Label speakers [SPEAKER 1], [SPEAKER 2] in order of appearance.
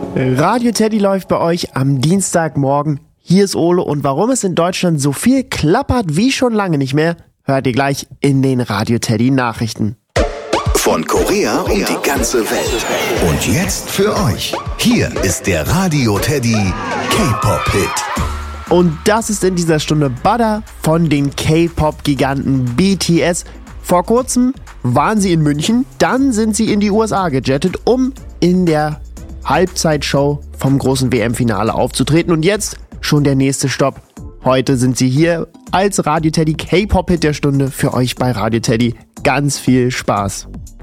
[SPEAKER 1] Radio Teddy läuft bei euch am Dienstagmorgen. Hier ist Ole und warum es in Deutschland so viel klappert wie schon lange nicht mehr, hört ihr gleich in den Radio Teddy Nachrichten.
[SPEAKER 2] Von Korea und die ganze Welt. Und jetzt für euch. Hier ist der Radio Teddy K-Pop-Hit.
[SPEAKER 1] Und das ist in dieser Stunde Butter von den K-Pop-Giganten BTS. Vor kurzem waren sie in München, dann sind sie in die USA gejettet, um in der Halbzeitshow vom großen WM-Finale aufzutreten. Und jetzt schon der nächste Stopp. Heute sind sie hier als Radio Teddy K-Pop-Hit der Stunde für euch bei Radio Teddy. Ganz viel Spaß.